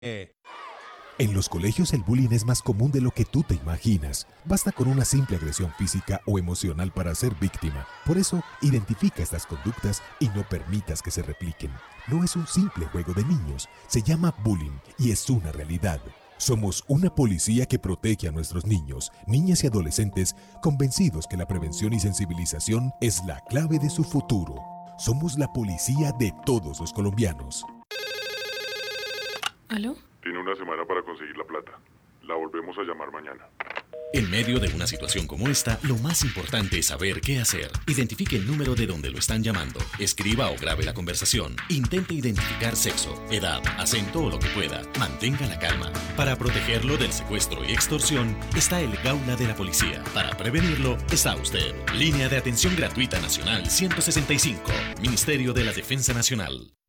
En los colegios el bullying es más común de lo que tú te imaginas. Basta con una simple agresión física o emocional para ser víctima. Por eso, identifica estas conductas y no permitas que se repliquen. No es un simple juego de niños, se llama bullying y es una realidad. Somos una policía que protege a nuestros niños, niñas y adolescentes, convencidos que la prevención y sensibilización es la clave de su futuro. Somos la policía de todos los colombianos. ¿Aló? Tiene una semana para conseguir la plata. La volvemos a llamar mañana. En medio de una situación como esta, lo más importante es saber qué hacer. Identifique el número de donde lo están llamando. Escriba o grabe la conversación. Intente identificar sexo, edad, acento o lo que pueda. Mantenga la calma. Para protegerlo del secuestro y extorsión, está el Gaula de la Policía. Para prevenirlo, está usted. Línea de Atención Gratuita Nacional 165. Ministerio de la Defensa Nacional.